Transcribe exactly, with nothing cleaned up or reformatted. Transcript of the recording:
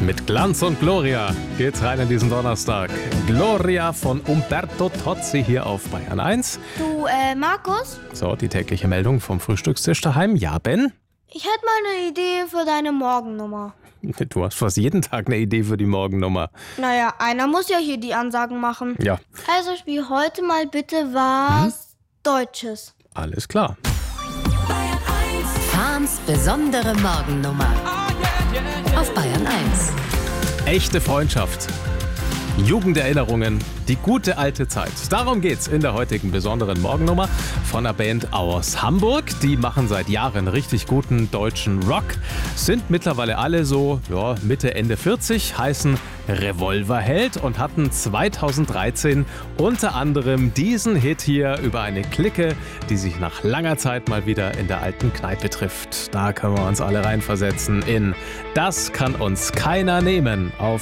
Mit Glanz und Gloria geht's rein in diesen Donnerstag. Gloria von Umberto Tozzi hier auf Bayern eins. Du, äh, Markus? So, die tägliche Meldung vom Frühstückstisch daheim. Ja, Ben? Ich hätte mal eine Idee für deine Morgennummer. Du hast fast jeden Tag eine Idee für die Morgennummer. Naja, einer muss ja hier die Ansagen machen. Ja. Also spiel heute mal bitte was hm? Deutsches. Alles klar. Fahns besondere Morgennummer auf Bayern eins. Echte Freundschaft, Jugenderinnerungen, die gute alte Zeit. Darum geht's in der heutigen besonderen Morgennummer von einer Band aus Hamburg. Die machen seit Jahren richtig guten deutschen Rock, sind mittlerweile alle so ja, Mitte, Ende vierzig, heißen Revolverheld und hatten zweitausenddreizehn unter anderem diesen Hit hier über eine Clique, die sich nach langer Zeit mal wieder in der alten Kneipe trifft. Da können wir uns alle reinversetzen in Das kann uns keiner nehmen auf